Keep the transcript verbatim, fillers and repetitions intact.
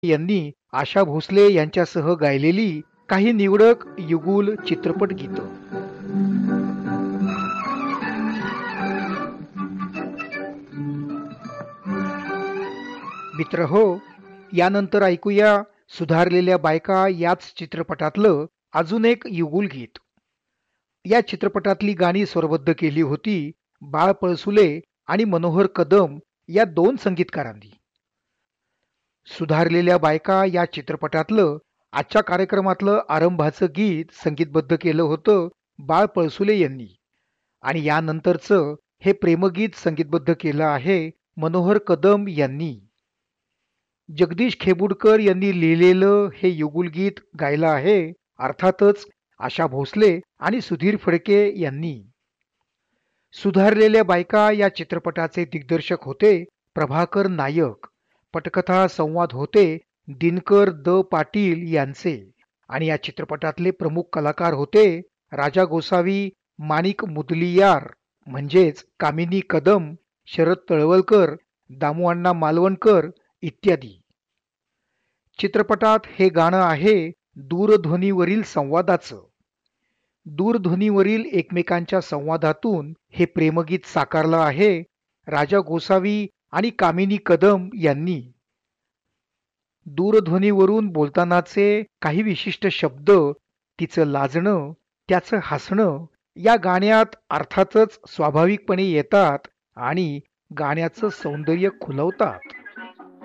यांनी आशा भोसले यांच्यासह गायलेली काही निवडक युगुल चित्रपट गीतं. मित्र हो, यानंतर ऐकूया सुधारलेल्या बायका याच चित्रपटातलं अजून एक युगुल गीत. या चित्रपटातली गाणी स्वरबद्ध केली होती बाळ पळसुले आणि मनोहर कदम या दोन संगीतकारांनी. सुधारलेल्या बायका या चित्रपटातलं आजच्या कार्यक्रमातलं आरंभाचं गीत संगीतबद्ध केलं होतं बाळ पळसुले यांनी आणि यानंतरचं हे प्रेमगीत संगीतबद्ध केलं आहे मनोहर कदम यांनी. जगदीश खेबुडकर यांनी लिहिलेलं हे युगुल गीत गायलं आहे अर्थातच आशा भोसले आणि सुधीर फडके यांनी. सुधारलेल्या बायका या चित्रपटाचे दिग्दर्शक होते प्रभाकर नायक. पटकथा संवाद होते दिनकर द पाटील यांचे आणि या चित्रपटातले प्रमुख कलाकार होते राजा गोसावी, माणिक मुदलियार म्हणजेच कामिनी कदम, शरद तळवलकर, दामुअण्णा मालवणकर इत्यादी. चित्रपटात हे गाणं आहे दूरध्वनीवरील संवादाचं. दूरध्वनीवरील एकमेकांच्या संवादातून हे प्रेमगीत साकारलं आहे राजा गोसावी आणि कामिनी कदम यांनी. दूरध्वनीवरून बोलतानाचे काही विशिष्ट शब्द, तिचं लाजणं, त्याचं हसणं या गाण्यात अर्थातच स्वाभाविकपणे येतात आणि गाण्याचं सौंदर्य खुलवतात.